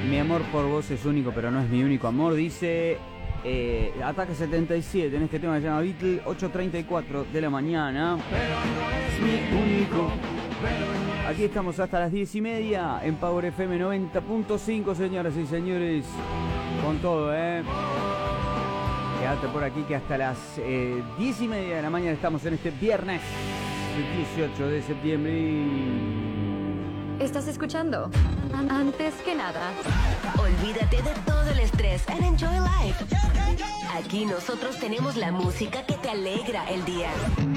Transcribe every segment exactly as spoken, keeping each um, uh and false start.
Mi amor por vos es único, pero no es mi único amor, dice eh, Ataque setenta y siete en este tema que se llama Beatle, ocho treinta y cuatro de la mañana. Es mi único. Aquí estamos hasta las diez y media en Power F M noventa punto cinco, señoras y señores. Con todo, ¿eh? Quédate por aquí que hasta las eh, diez y media de la mañana estamos en este viernes, el dieciocho de septiembre. Y... ¿Estás escuchando? Antes que nada, olvídate de todo el estrés and enjoy life. Aquí nosotros tenemos la música que te alegra el día.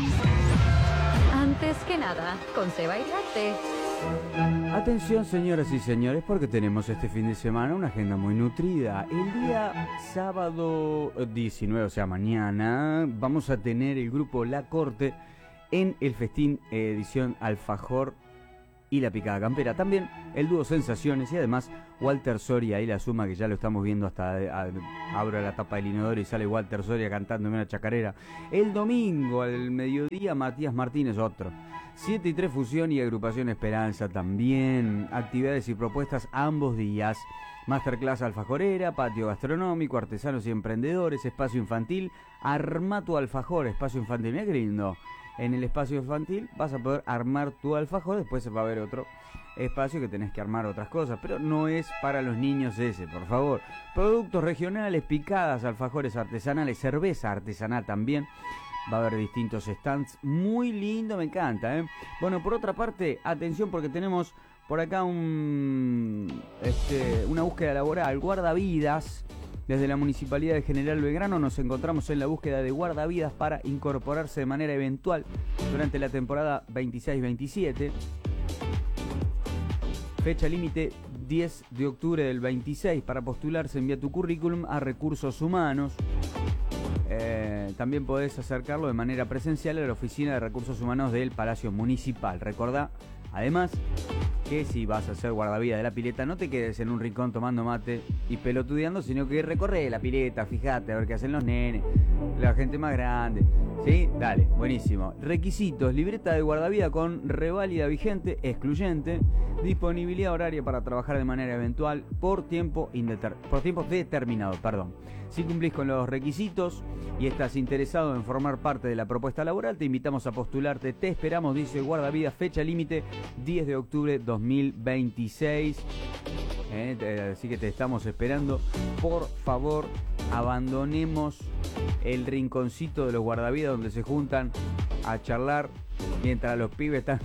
Antes que nada, con Seba y Arte. Atención, señoras y señores, porque tenemos este fin de semana una agenda muy nutrida. El día sábado diecinueve, o sea mañana, vamos a tener el grupo La Corte en el festín edición Alfajor y la Picada Campera. También el dúo Sensaciones y además Walter Soria, ahí la suma que ya lo estamos viendo hasta a, abro la tapa del inodoro y sale Walter Soria cantando en una chacarera. El domingo al mediodía Matías Martínez, otro. siete y tres Fusión y Agrupación Esperanza también. Actividades y propuestas ambos días. Masterclass alfajorera, patio gastronómico, artesanos y emprendedores, espacio infantil, arma tu alfajor, espacio infantil. Mira qué lindo. En el espacio infantil vas a poder armar tu alfajor, después va a haber otro espacio que tenés que armar otras cosas, pero no es para los niños ese, por favor. Productos regionales, picadas, alfajores artesanales, cerveza artesanal también. Va a haber distintos stands, muy lindo, me encanta, ¿eh? Bueno, por otra parte, atención porque tenemos por acá un este, una búsqueda laboral, guardavidas. Desde la Municipalidad de General Belgrano nos encontramos en la búsqueda de guardavidas para incorporarse de manera eventual durante la temporada veintiséis veintisiete. Fecha límite diez de octubre del veintiséis. Para postularse envía tu currículum a Recursos Humanos. Eh, también podés acercarlo de manera presencial a la Oficina de Recursos Humanos del Palacio Municipal. Recordá, además, que si vas a hacer guardavidas de la pileta, no te quedes en un rincón tomando mate y pelotudeando, sino que recorre la pileta, fíjate a ver qué hacen los nenes, la gente más grande. ¿Sí? Dale, buenísimo. Requisitos: libreta de guardavida con reválida vigente, excluyente, disponibilidad horaria para trabajar de manera eventual por tiempo indeter- por tiempo determinado, perdón. Si cumplís con los requisitos y estás interesado en formar parte de la propuesta laboral, te invitamos a postularte. Te esperamos, dice guardavida, fecha límite diez de octubre dos mil veintiséis. Eh, así que te estamos esperando. Por favor, abandonemos el rinconcito de los guardavidas donde se juntan a charlar mientras los pibes están,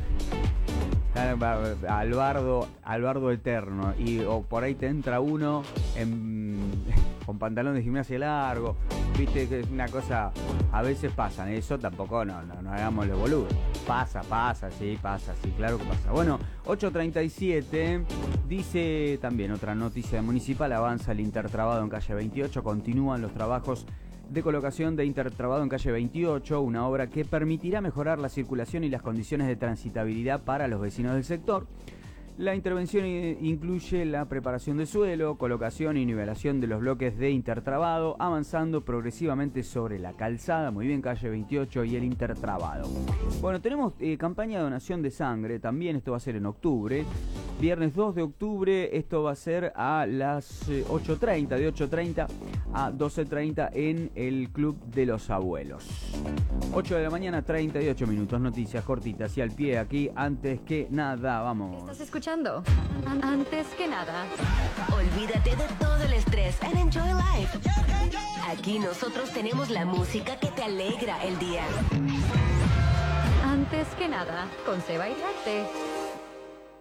están al bardo, al bardo eterno. Y o por ahí te entra uno en, con pantalón de gimnasia largo. Viste que es una cosa, a veces pasan, eso tampoco, no, no, no hagamos los boludos. Pasa, pasa, sí, pasa, sí, claro que pasa. Bueno, ocho treinta y siete, dice también otra noticia municipal, avanza el intertrabado en calle veintiocho, continúan los trabajos de colocación de intertrabado en calle veintiocho, una obra que permitirá mejorar la circulación y las condiciones de transitabilidad para los vecinos del sector. La intervención incluye la preparación de suelo, colocación y nivelación de los bloques de intertrabado, avanzando progresivamente sobre la calzada, muy bien, calle veintiocho y el intertrabado. Bueno, tenemos eh, campaña de donación de sangre, también esto va a ser en octubre, viernes dos de octubre, esto va a ser a las eh, ocho treinta, de ocho treinta a doce treinta en el Club de los Abuelos. ocho de la mañana, treinta y ocho minutos, noticias cortitas y al pie aquí, antes que nada, vamos. ¿Estás escuchando? Antes que nada, olvídate de todo el estrés and enjoy life. Aquí nosotros tenemos la música que te alegra el día. Antes que nada, con Seba y Arte.